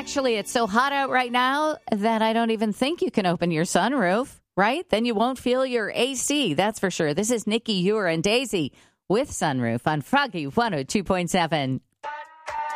Actually, it's so hot out right now that I don't even think you can open your sunroof, right? Then you won't feel your AC, that's for sure. This is Nikki Ure and Daisy with Sunroof on Froggy 102.7.